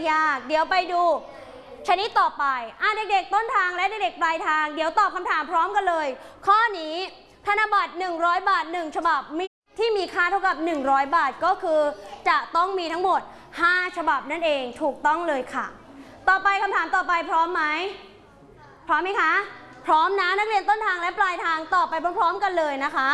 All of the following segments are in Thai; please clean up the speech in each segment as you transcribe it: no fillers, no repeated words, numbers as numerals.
ยากเดี๋ยวไปดูชนิดต่อไปเด็กๆต้นทางและเด็กๆปลายทางเดี๋ยวตอบคำถามพร้อมกันเลยข้อนี้ธนบัตร100 บาท1ฉบับที่มีค่าเท่ากับ100 บาทก็คือจะต้องมีทั้งหมด5ฉบับนั่นเองถูกต้องเลยค่ะต่อไปคำถามต่อไปพร้อมไหมพร้อมไหมคะพร้อมนะนักเรียนต้นทางและปลายทางตอบไปพร้อมๆกันเลยนะคะ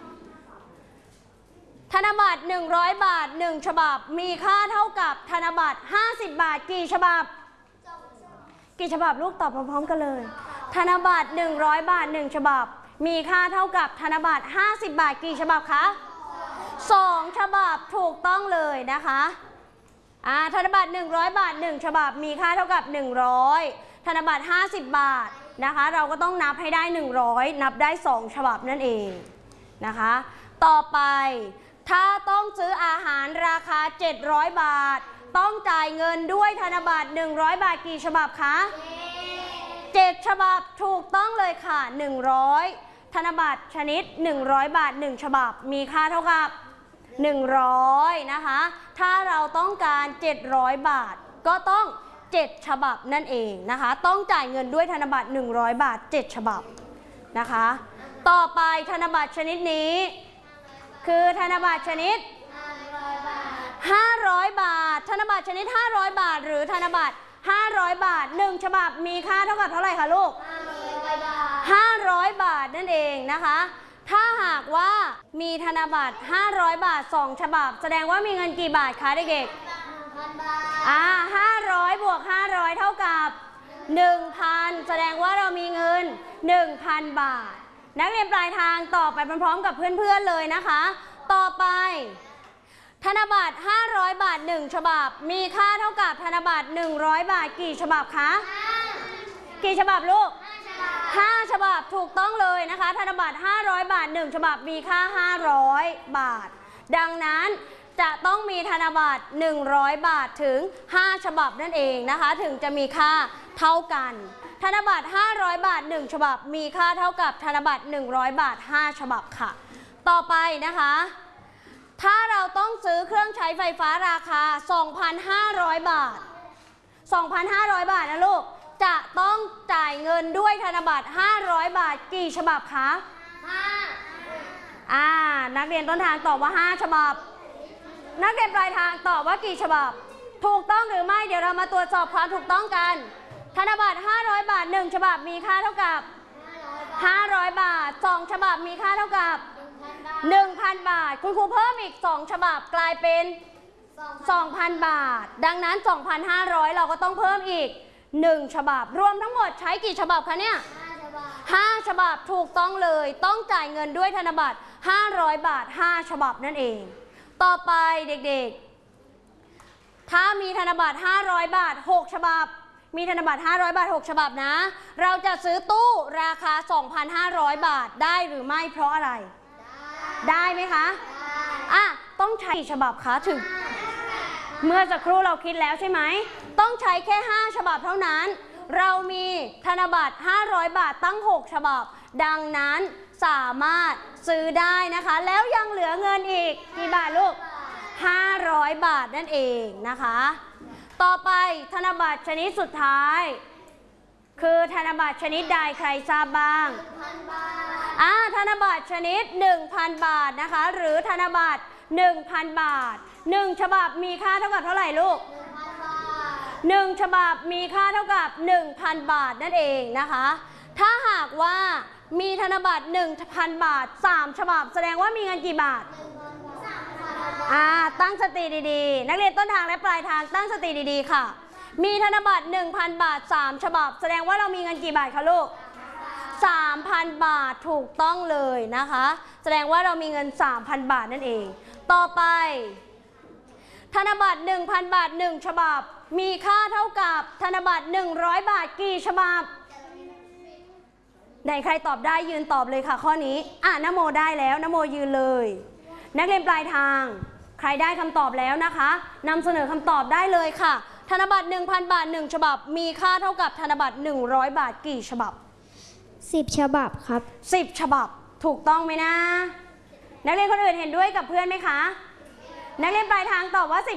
ธนบัตร100 บาท1ฉบับมีค่าเท่ากับธนบัตร50 บาทกี่ฉบับลูกตอบพร้อมๆกันเลยธนบัตร100 บาท1ฉบับมีค่าเท่ากับธนบัตร50 บาทกี่ฉบับคะ2ฉบับถูกต้องเลยนะคะธนบัตร100 บาท1ฉบับมีค่าเท่ากับ100ธนบัตร50 บาทนะคะเราก็ต้องนับให้ได้100นับได้2ฉบับนั่นเองนะคะต่อไปถ้าต้องซื้ออาหารราคา700 บาทต้องจ่ายเงินด้วยธนบัตร100 บาทกี่ฉบับคะ7ฉบับถูกต้องเลยค่ะ100ธนบัตรชนิด100 บาท1ฉบับมีค่าเท่ากับ100นะคะถ้าเราต้องการ700 บาทก็ต้อง7ฉบับนั่นเองนะคะต้องจ่ายเงินด้วยธนบัตร100 บาท7ฉบับนะคะต่อไปธนบัตรชนิดนี้คือธนบัตรชนิด500 บาทธนบัตรชนิด500 บาทหรือธนบัตร500 บาท1ฉบับมีค่าเท่ากับเท่าไหร่คะลูก500 บาทนั่นเองนะคะถ้าหากว่ามีธนบัตร500 บาท2ฉบับแสดงว่ามีเงินกี่บาทคะเด็กๆ500บวก500เท่ากับ1,000แสดงว่าเรามีเงิน 1,000 บาทนักเรียนปลายทางตอบไปพร้อมๆกับเพื่อนๆเลยนะคะต่อไปธนบัตร500 บาท1ฉบับมีค่าเท่ากับธนบัตร100 บาทกี่ฉบับคะกี่ฉบับลูก5ฉบับถูกต้องเลยนะคะธนบัตร500 บาท1ฉบับมีค่า500 บาทดังนั้นจะต้องมีธนบัตร100 บาทถึง5ฉบับนั่นเองนะคะถึงจะมีค่าเท่ากันธนบัตร500 บาท1ฉบับมีค่าเท่ากับธนบัตร100 บาท5ฉบับค่ะต่อไปนะคะถ้าเราต้องซื้อเครื่องใช้ไฟฟ้าราคา 2,500 บาท 2,500 บาทนะลูกจะต้องจ่ายเงินด้วยธนบัตร500 บาทกี่ฉบับคะนักเรียนต้นทางตอบว่า5ฉบับนักเรียนปลายทางตอบว่ากี่ฉบับถูกต้องหรือไม่เดี๋ยวเรามาตรวจสอบความถูกต้องกันธนบัตร500 บาท1ฉบับมีค่าเท่ากับ500 บาท2ฉบับมีค่าเท่ากับ1,000 บาทคุณครูเพิ่มอีก2ฉบับกลายเป็น 2,000 บาทดังนั้น 2,500 เราก็ต้องเพิ่มอีก1ฉบับรวมทั้งหมดใช้กี่ฉบับคะเนี่ย5ฉบับถูกต้องเลยต้องจ่ายเงินด้วยธนบัตร500 บาท5ฉบับนั่นเองต่อไปเด็กๆถ้ามีธนบัตร500 บาท6ฉบับมีธนบัตร500 บาท6ฉบับนะเราจะซื้อตู้ราคา 2,500 บาทได้หรือไม่เพราะอะไรได้ไหมคะต้องใช้กี่ฉบับคะถึงเมื่อสักครู่เราคิดแล้วใช่ไหมต้องใช้แค่5ฉบับเท่านั้นเรามีธนบัตร500 บาทตั้ง6ฉบับดังนั้นสามารถซื้อได้นะคะแล้วยังเหลือเงินอีกกี่บาทลูก500 บาทนั่นเองนะคะต่อไปธนบัตรชนิดสุดท้ายคือธนบัตรชนิดใดใครทราบบ้างธนบัตรชนิด 1,000 บาทนะคะหรือธนบัตร 1,000 บาท1ฉบับมีค่าเท่ากับเท่าไหร่ลูก1ฉบับมีค่าเท่ากับ 1,000 บาทนั่นเองนะคะถ้าหากว่ามีธนบัตร 1,000 บาท3ฉบับแสดงว่ามีเงินกี่บาทตั้งสติดีๆนักเรียนต้นทางและปลายทางตั้งสติดีๆค่ะมีธนบัตร 1,000 บาท3ฉบับแสดงว่าเรามีเงินกี่บาทคะลูก3,000 บาทถูกต้องเลยนะคะแสดงว่าเรามีเงิน 3,000 บาทนั่นเองต่อไปธนบัตร 1,000 บาท1ฉบับมีค่าเท่ากับธนบัตร100 บาทกี่ฉบับไหนใครตอบได้ยืนตอบเลยค่ะข้อนี้นโมได้แล้วนโมยืนเลยนักเรียนปลายทางใครได้คำตอบแล้วนะคะนำเสนอคำตอบได้เลยค่ะธนบัตร 1,000 บาท1ฉบับมีค่าเท่ากับธนบัตร100 บาทกี่ฉบับ 10ฉบับครับ 10ฉบับถูกต้องไหมนะนักเรียนคนอื่นเห็นด้วยกับเพื่อนไหมคะนักเรียนปลายทางตอบว่า10